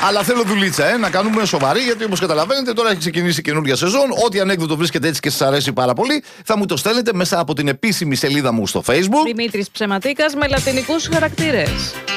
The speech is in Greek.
Αλλά θέλω δουλίτσα, να κάνουμε σοβαρή, γιατί όπως καταλαβαίνετε τώρα έχει ξεκινήσει καινούργια σεζόν. Ό,τι ανέκδοτο βρίσκεται έτσι και σας αρέσει πάρα πολύ, θα μου το στέλνετε μέσα από την επίσημη σελίδα μου στο Facebook. Δημήτρης Ψεματίκας με λατινικούς χαρακτήρες.